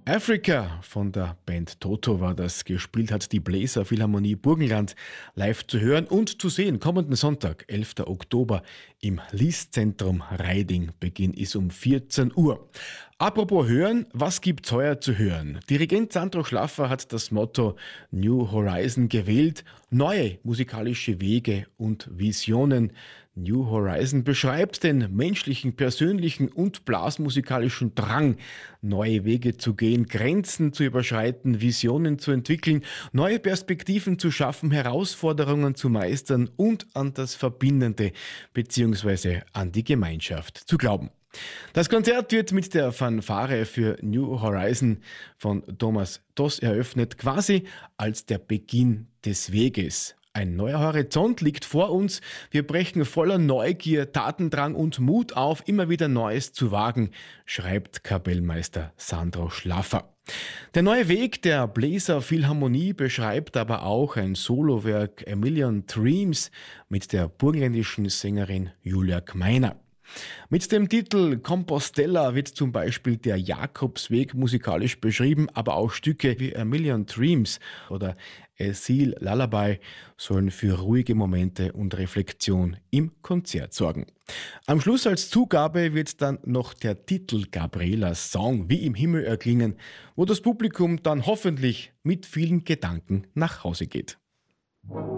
Africa von der Band Toto war das. Gespielt hat die Bläser Philharmonie Burgenland, live zu hören und zu sehen. Kommenden Sonntag, 11. Oktober, im Lieszentrum Reiding. Beginn ist um 14 Uhr. Apropos hören, was gibt's heuer zu hören? Dirigent Sandro Schlaffer hat das Motto New Horizon gewählt. Neue musikalische Wege und Visionen. New Horizon beschreibt den menschlichen, persönlichen und blasmusikalischen Drang, neue Wege zu gehen, Grenzen zu überschreiten, Visionen zu entwickeln, neue Perspektiven zu schaffen, Herausforderungen zu meistern und an das Verbindende bzw. an die Gemeinschaft zu glauben. Das Konzert wird mit der Fanfare für New Horizon von Thomas Doss eröffnet, quasi als der Beginn des Weges. Ein neuer Horizont liegt vor uns. Wir brechen voller Neugier, Tatendrang und Mut auf, immer wieder Neues zu wagen, schreibt Kapellmeister Sandro Schlaffer. Der neue Weg der Bläser Philharmonie beschreibt aber auch ein Solowerk A Million Dreams mit der burgenländischen Sängerin Julia Gmeiner. Mit dem Titel Compostela wird zum Beispiel der Jakobsweg musikalisch beschrieben, aber auch Stücke wie A Million Dreams oder A Seal Lullaby sollen für ruhige Momente und Reflexion im Konzert sorgen. Am Schluss als Zugabe wird dann noch der Titel Gabrielas Song wie im Himmel erklingen, wo das Publikum dann hoffentlich mit vielen Gedanken nach Hause geht.